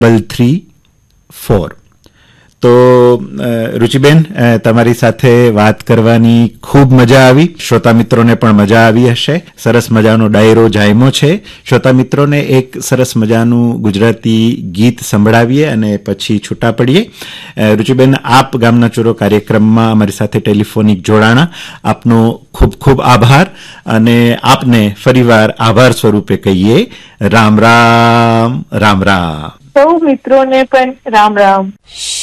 334. તો રુચિબેન, તમારી સાથે વાત કરવાની ખૂબ મજા આવી. શ્રોતા મિત્રોને પણ મજા આવી હશે. સરસ મજાનો ડાયરો જામ્યો છે. શ્રોતા મિત્રોને એક સરસ મજાનું ગુજરાતી ગીત સંભળાવીએ અને પછી છૂટા પડીએ. રુચિબેન, આપ ગામના ચોરો કાર્યક્રમમાં અમારી સાથે ટેલિફોનિક જોડાણા. આપનો ખૂબ ખૂબ આભાર અને આપને ફરીવાર આભાર સ્વરૂપે કહીએ રામ રામ. રામ રામ. સૌ મિત્રોને પણ રામ રામ.